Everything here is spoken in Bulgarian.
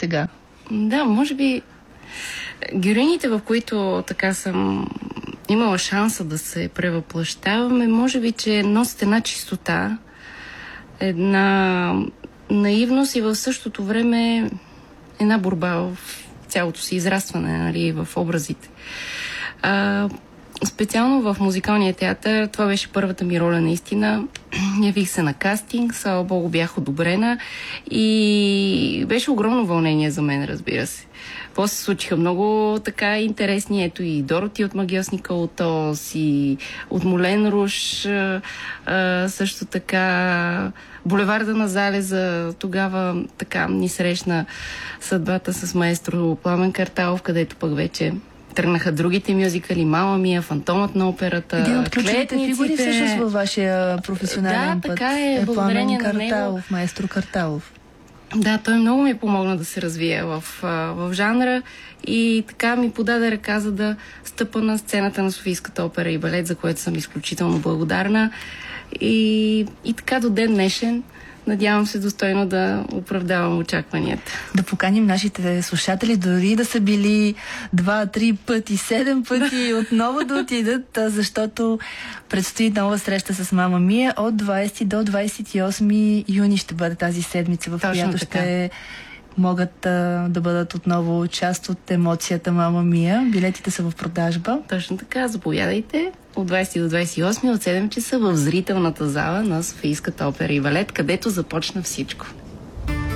сега? Да, може би героините, в които така съм имала шанса да се превъплъщаваме, може би, че носят една чистота, една наивност и в същото време една борба в цялото си израстване, нали, в образите. Специално в музикалния театър, това беше първата ми роля наистина. Явих се на кастинг, слава Богу, бях одобрена и беше огромно вълнение за мен, разбира се. После се случиха много така интересни, ето и Дороти от Магиосника от Оз, и от Мулен Руш, също така Булеварда на залеза, тогава така ни срещна съдбата с маестро Пламен Карталов, където пък вече тръгнаха другите мюзикали, Мама Мия, Фантомът на операта, един от ключовите фигури всъщност във вашия професионален път. Да, така е, благодарение на него. Маестро Карталов. Да, той много ми помогна да се развия в жанра и така ми подаде ръка, за да стъпа на сцената на Софийската опера и балет, за което съм изключително благодарна. И така до ден днешен надявам се достойно да оправдавам очакванията. Да поканим нашите слушатели, дори да са били 2-3 пъти, 7 пъти, отново да отидат, защото предстои нова среща с Мама Мия от 20 до 28 юни ще бъде тази седмица, в която ще могат да бъдат отново част от емоцията Мама Мия. Билетите са в продажба. Точно така, заповядайте от 20 до 28 от 7 часа в зрителната зала на Софийската опера и балет, където започна всичко.